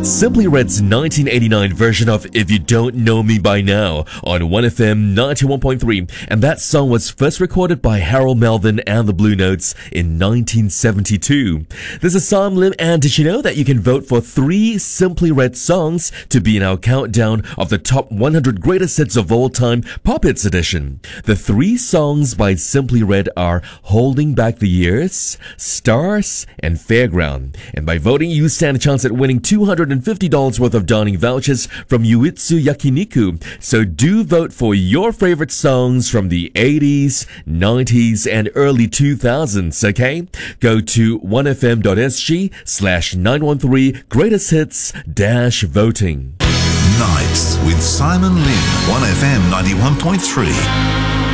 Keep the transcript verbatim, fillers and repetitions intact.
Simply Red's nineteen eighty-nine version of If You Don't Know Me By Now on one F M ninety-one point three, and that song was first recorded by Harold Melvin and the Blue Notes in nineteen seventy-two. This is Sam Lim, and did you know that you can vote for three Simply Red songs to be in our countdown of the top one hundred greatest hits of all time Pop Hits edition? The three songs by Simply Red are Holding Back the Years, Stars, and Fairground. And by voting, you stand a chance at winning two hundred fifty dollars worth of dining vouchers from Yuitsu Yakiniku. So do vote for your favorite songs from the eighties, nineties, and early two thousands, okay? Go to one f m dot s g slash nine one three greatest hits dash voting. Nights with Simon Lim, one F M ninety-one point three.